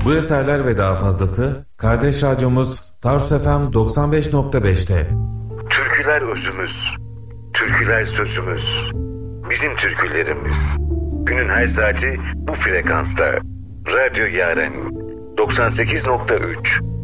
Bu eserler ve daha fazlası kardeş radyomuz Tarsus FM 95.5'te. Türküler özümüz, türküler sözümüz, bizim türkülerimiz. Günün her saati bu frekansta. Radyo Yaren 98.3.